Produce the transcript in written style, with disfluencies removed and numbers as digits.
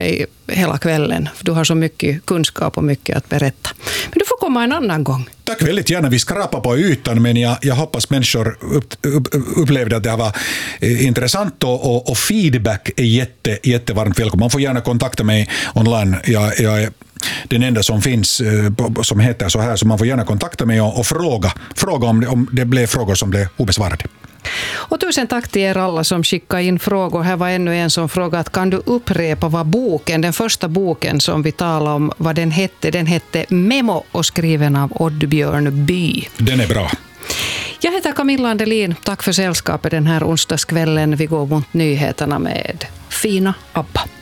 hela kvällen. Du har så mycket kunskap och mycket att berätta. Men du får komma en annan gång. Tack väldigt gärna. Vi skrapar på ytan, men jag hoppas människor upplevde att det var intressant och feedback är jättevarmt välkommen. Man får gärna kontakta mig online. Jag är den enda som finns som heter så här, så man får gärna kontakta mig och fråga om det blev frågor som blev obesvarade. Och tusen tack till er alla som skickade in frågor. Här var ännu en som frågade att kan du upprepa vad den första boken som vi talade om, vad den hette? Den hette Memo och skriven av Oddbjörn By. Den är bra. Jag heter Camilla Andelin. Tack för sällskapet den här onsdagskvällen. Vi går mot nyheterna med Fina Abba.